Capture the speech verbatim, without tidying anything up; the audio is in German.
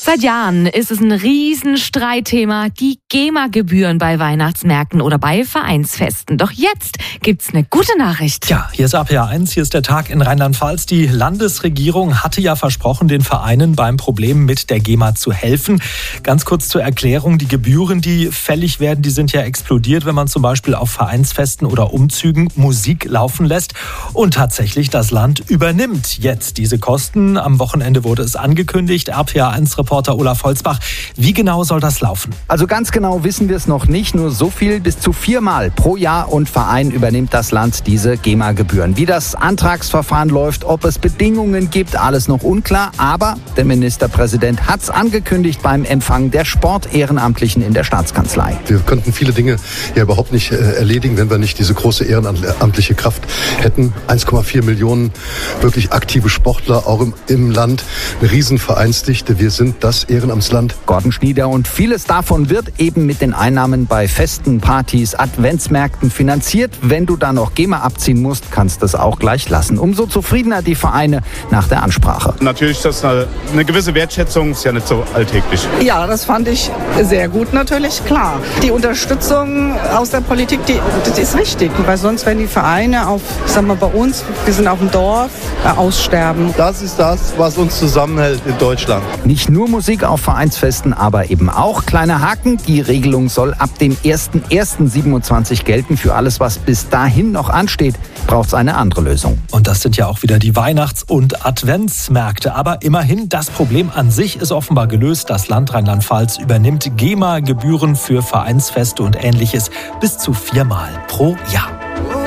Seit Jahren ist es ein Riesenstreitthema, die GEMA-Gebühren bei Weihnachtsmärkten oder bei Vereinsfesten. Doch jetzt gibt's eine gute Nachricht. Ja, hier ist A P A eins, hier ist der Tag in Rheinland-Pfalz. Die Landesregierung hatte ja versprochen, den Vereinen beim Problem mit der GEMA zu helfen. Ganz kurz zur Erklärung, die Gebühren, die fällig werden, die sind ja explodiert, wenn man zum Beispiel auf Vereinsfesten oder Umzügen Musik laufen lässt. Und tatsächlich, das Land übernimmt jetzt diese Kosten. Am Wochenende wurde es angekündigt. A P A eins-Reporter Olaf Holzbach. Wie genau soll das laufen? Also ganz genau wissen wir es noch nicht. Nur so viel, bis zu viermal pro Jahr und Verein übernimmt das Land diese GEMA-Gebühren. Wie das Antragsverfahren läuft, ob es Bedingungen gibt, alles noch unklar. Aber der Ministerpräsident hat es angekündigt beim Empfang der Sportehrenamtlichen in der Staatskanzlei. Wir könnten viele Dinge ja überhaupt nicht äh, erledigen, wenn wir nicht diese große ehrenamtliche Kraft hätten. eins Komma vier Millionen wirklich aktive Sportler, auch im, im Land. Eine Riesenvereinsdichte. Wir sind das Ehrenamtsland. Gordon Schnieder, und vieles davon wird eben mit den Einnahmen bei Festen, Partys, Adventsmärkten finanziert. Wenn du da noch GEMA abziehen musst, kannst du es auch gleich lassen. Umso zufriedener die Vereine nach der Ansprache. Natürlich ist das eine, eine gewisse Wertschätzung, ist ja nicht so alltäglich. Ja, das fand ich sehr gut, natürlich, klar. Die Unterstützung aus der Politik, die, das ist wichtig, weil sonst werden die Vereine auf, ich sag mal, bei uns, wir sind auf dem Dorf, äh, aussterben. Das ist das, was uns zusammenhält in Deutschland. Nicht nur Musik auf Vereinsfesten, aber eben auch kleine Haken. Die Regelung soll ab dem ersten ersten siebenundzwanzig gelten. Für alles, was bis dahin noch ansteht, braucht es eine andere Lösung. Und das sind ja auch wieder die Weihnachts- und Adventsmärkte. Aber immerhin, das Problem an sich ist offenbar gelöst. Das Land Rheinland-Pfalz übernimmt GEMA-Gebühren für Vereinsfeste und Ähnliches bis zu viermal pro Jahr.